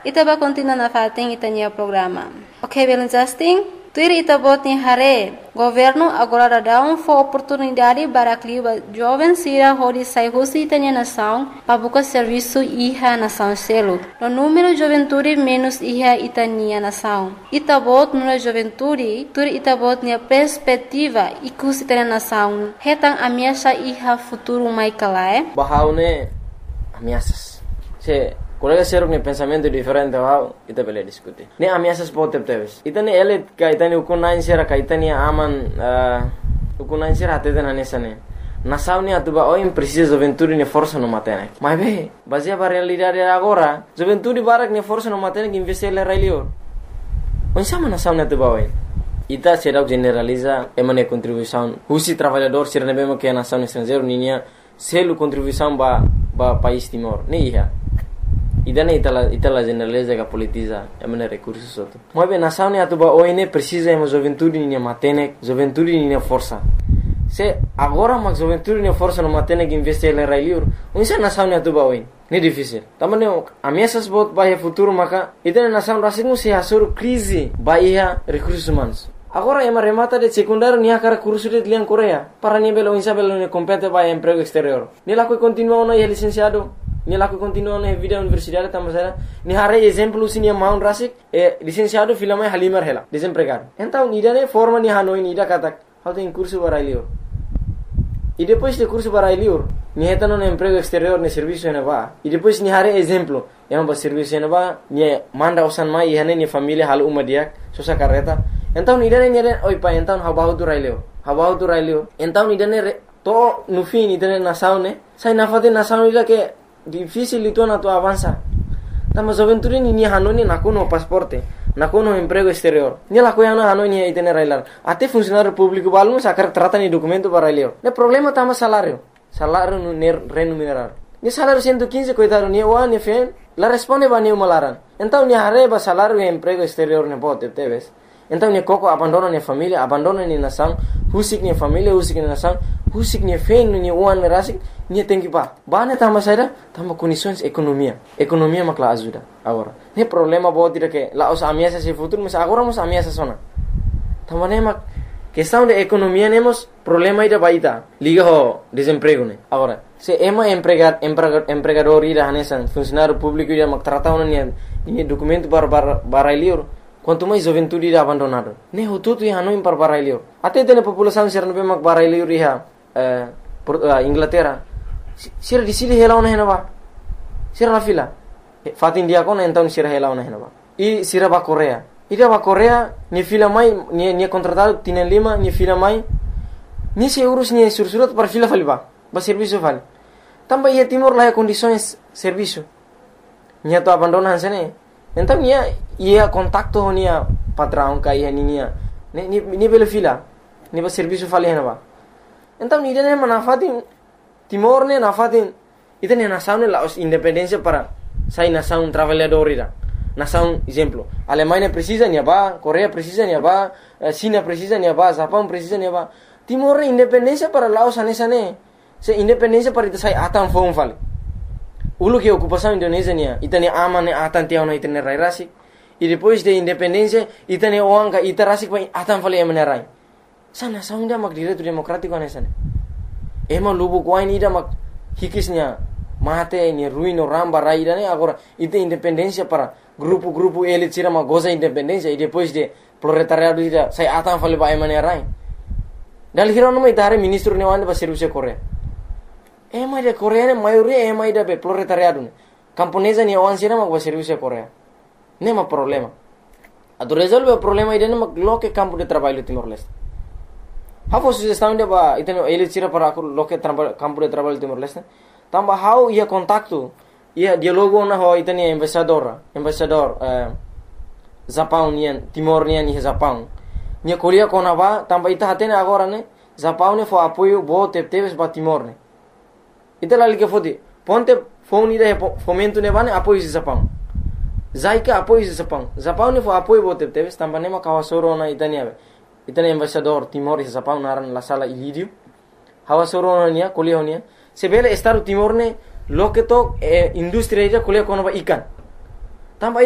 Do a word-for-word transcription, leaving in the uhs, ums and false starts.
ita ba continua na fating itanya programa. Okay, belen Justin. Tuir ita bot ni hare. Governo agora dá um for oportunidade para clima jovem sira hori sai husi itanya nação para buscar serviço iha nação selo. No número juventude menos iha itania nação. Ita bot no juventude, tuir ita bot ni perspectiva ikus itanya nação. Hetang ameaça iha futuro mai kalae. Bahaune ameaças. Se colega seruk ni pensamento diferente wow ita bele diskuti ni ameaças pode teves itani ele ka itani ukunain sera ka itani aman ukunain sera atede na nesane nasauni atuba oi precisa juventude ni força no matene mas be baseia para realidade agora juventude barak ni força no matene que investir le railio onsama nasauni atuba oi ita será generaliza emane contribuição husi trabalhador ser nebemo que nação estrangeiro ninia selo contribuição ba ba país Timor ni ia idana itala itala generaliza que politiza emane recursos outro mas bem nação ni atuba oi ne precisa ema juventude ni matene juventude ni força se agora mas juventude ni força no matene que investir le railio unsa nação ni atuba oi ni difícil tamane ameaças bot ba futuro maka idana nação rasing se asur crise ba ia recursos humanos agora ema remata de secundário ni akara curso de lian Coreia para ni belo insa belo ni compete ba emprego exterior ni la que continua no licenciado ni la que continua na vida universidade tamasera ni hare exemplo sini maun rasik e licenciado filama halimar hela desempregado então ni dane forma ni hanoi ni da katak how tem curso barailio e depois de curso barailio ni heta no emprego exterior ni serviço na ba e depois ni hare exemplo é um serviço na ba ni manda usan mai hane ni família hal umadiak sosa carreta então ni dane ni dane oi pa então how about railio how about railio então ni dane to no fim ni dane nação ne sai na fate nação ila que difícil itu na tu avança tama juventude ni ni hanoni nakuno pasporte nakuno emprego exterior ni la coisa na hanoni aí tener railar até funcionário público balmo sacar trata ni documento para railio ne problema tama salário salário no remunerado ni salário cento e quinze coitado ni o ni fen la responde ba ni malaran então ni arreba salário e emprego exterior ne pode teves então ni coco abandona ni família abandona ni nação husik ni família husik ni nação husik ni fen ni uan rasik ni tem que pa bane tama saída tama condições economia economia makla ajuda agora ne problema bo tira que la os ameaças se futuro mas agora mos ameaças sona tama ne mak questão de economia nemos problema ida baita liga ho desemprego ne agora se ema empregar empregador ida hanesan funcionário público ida mak tratado ni ni documento para para livro quanto mais juventude ida abandonado ne ho tudo ia no para para livro até tem população ser no mak para livro ia Inglaterra sira di sili hela ona henaba sira la fila fatin dia kon então sira hela ona henaba e sira ba Coreia ida ba Coreia ni fila mai ni ni contratado tienen lima ni fila mai ni se euros ni sursurat para fila faliba ba serviço fal tamba ia Timor la condições serviço ni to abandona sene então ia ia contacto nia patrão ka ia ni ni ni bela fila ni ba serviço fal henaba então ni dene manafatin Timor ne nafatin itene nação ne la independência para sai nação trabalhador ira nação exemplo Alemanha precisa ni ba Coreia precisa ni ba China precisa ni ba Japão precisa ni ba Timor independência para Laos anesane se independência para ita sai atan fon fal ulu que ocupação Indonésia ni itene amane atan tiao na itene rai rasik e depois de independência itene oanga itarasik pa atan fal emane rai sana saunda mak direito democrático anesane ema lubu kwain ida mak hikisnya mate ni ruino ramba raida ne agora ite independência para grupo grupo ele tira ma goza independência e depois de proletariado ida sai atan fale ba emane rai dal hirono mai dare ministro ne wande ba serviço Coreia ema de Coreia ne maioria ema ida be proletariado ne camponesa ni wan sira mak ba serviço Coreia ne ma problema ado resolve o problema ida ne mak loke campo de trabalho Timor Leste Hafo sugestão de ba iteno ele tira para aku loke campo de trabalho Timor Leste tamba how ia contacto ia dialogo na ho iteni embaixador embaixador eh, Japão nian Timor nian ni Japão nia kolia kona ba tamba ita hatene agora ne Japão ne fo apoio bo te teves ba Timor ne ita la liga fodi ponte phone ida fomento ne bane apoio de Japão zaika apoio de Japão Japão ne fo apoio bo te teves tamba ne ma kawasoro na itani ave itani embaixador Timor e Japão naran la sala ilidio hawa soro nia kolia nia sebele estado Timor ne lo que to eh, industria ida kolia kono ba ikan tamba